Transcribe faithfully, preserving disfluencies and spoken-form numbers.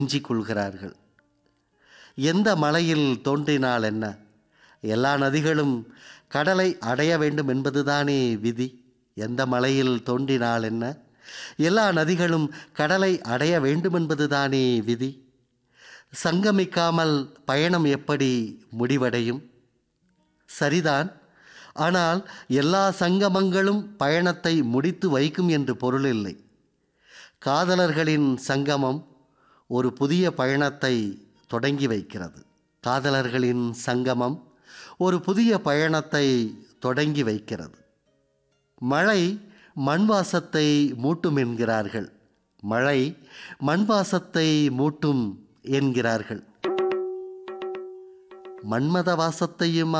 எஞ்சிக் கொள்கிறார்கள். எந்த மலையில் தோன்றினால் என்ன? எல்லா நதிகளும் கடலை அடைய வேண்டும் என்பதுதானே விதி. எந்த மலையில் தோன்றினால் என்ன? எல்லா நதிகளும் கடலை அடைய வேண்டும் என்பதுதானே விதி. சங்கமிக்காமல் பயணம் எப்படி முடிவடையும்? சரிதான். ஆனால் எல்லா சங்கமங்களும் பயணத்தை முடித்து வைக்கும் என்று பொருள் இல்லை. காதலர்களின் சங்கமம் ஒரு புதிய பயணத்தை தொடங்கி வைக்கிறது. காதலர்களின் சங்கமம் ஒரு புதிய பயணத்தை தொடங்கி வைக்கிறது. மழை மண் வாசத்தை மூட்டும் என்கிறார்கள். மழை மண் வாசத்தை மூட்டும் என்கிறார்கள். மன்மத வாசத்தையும்